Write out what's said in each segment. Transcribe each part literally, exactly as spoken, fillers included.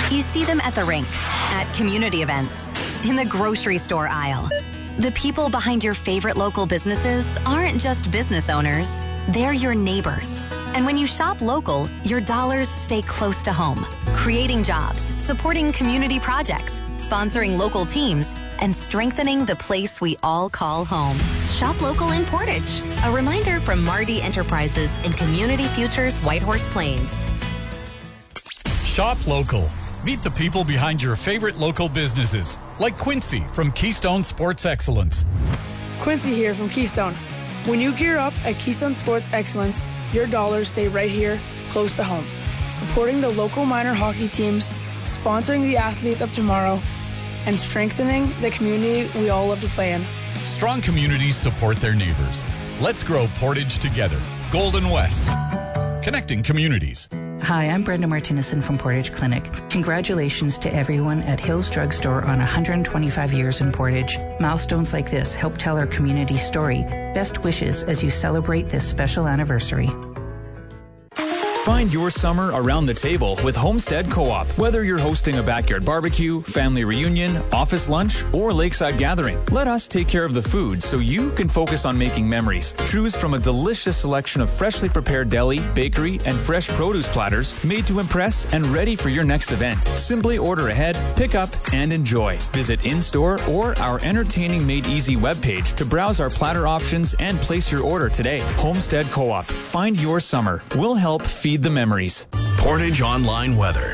You see them at the rink, at community events, in the grocery store aisle. The people behind your favorite local businesses aren't just business owners, they're your neighbors. And when you shop local, your dollars stay close to home, creating jobs, supporting community projects, sponsoring local teams, and strengthening the place we all call home. Shop local in Portage. A reminder from Marty Enterprises in Community Futures Whitehorse Plains. Shop local. Meet the people behind your favorite local businesses, like Quincy from Keystone Sports Excellence. Quincy here from Keystone. When you gear up at Keystone Sports Excellence, your dollars stay right here, close to home. Supporting the local minor hockey teams, sponsoring the athletes of tomorrow, and strengthening the community we all love to play in. Strong communities support their neighbors. Let's grow Portage together. Golden West. Connecting communities. Hi, I'm Brenda Martinezson from Portage Clinic. Congratulations to everyone at Hills Drug Store on one hundred twenty-five years in Portage. Milestones like this help tell our community story. Best wishes as you celebrate this special anniversary. Find your summer around the table with Homestead Co-op. Whether you're hosting a backyard barbecue, family reunion, office lunch, or lakeside gathering, let us take care of the food so you can focus on making memories. Choose from a delicious selection of freshly prepared deli, bakery, and fresh produce platters made to impress and ready for your next event. Simply order ahead, pick up, and enjoy. Visit in-store or our entertaining Made Easy webpage to browse our platter options and place your order today. Homestead Co-op. Find your summer. We'll help feed the memories. Portage Online Weather.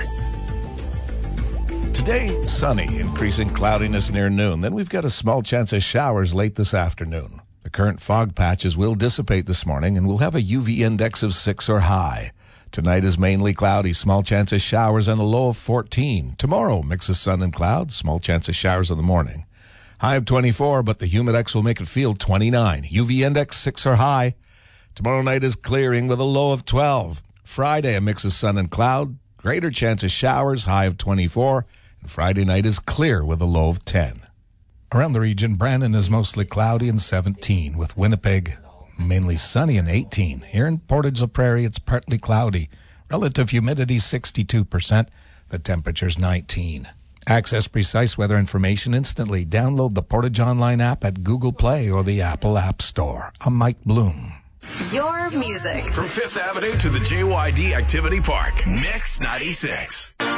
Today, sunny, increasing cloudiness near noon. Then we've got a small chance of showers late this afternoon. The current fog patches will dissipate this morning, and we'll have a U V index of six or high. Tonight is mainly cloudy, small chance of showers, and a low of fourteen. Tomorrow, mix of sun and clouds, small chance of showers in the morning. High of twenty-four, but the humidex will make it feel twenty-nine. U V index six or high. Tomorrow night is clearing with a low of twelve. Friday, a mix of sun and cloud, greater chance of showers, high of twenty-four. And Friday night is clear with a low of ten. Around the region, Brandon is mostly cloudy and seventeen, with Winnipeg mainly sunny and eighteen. Here in Portage la Prairie, it's partly cloudy. Relative humidity sixty-two percent. The temperature's nineteen. Access precise weather information instantly. Download the Portage Online app at Google Play or the Apple App Store. I'm Mike Bloom. Your music. From Fifth Avenue to the J Y D Activity Park. Mix ninety-six.